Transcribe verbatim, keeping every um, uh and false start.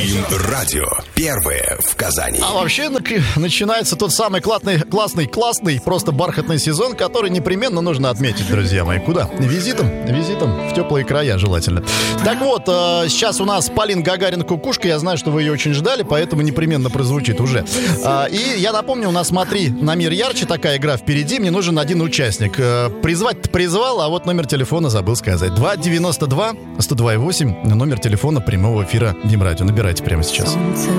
Радио. Первое в Казани. А вообще начинается тот самый классный, классный, классный, просто бархатный сезон, который непременно нужно отметить, друзья мои. Куда? Визитом? Визитом в теплые края желательно. Так вот, сейчас у нас Полина Гагарина «Кукушка». Я знаю, что вы ее очень ждали, поэтому непременно прозвучит уже. И я напомню, у нас «Смотри на мир ярче», такая игра впереди. Мне нужен один участник. Призвать-то призвал, а вот номер телефона забыл сказать. два девяносто два сто два восемь, номер телефона прямого эфира Дим Радио. Набирайте прямо сейчас. Солнце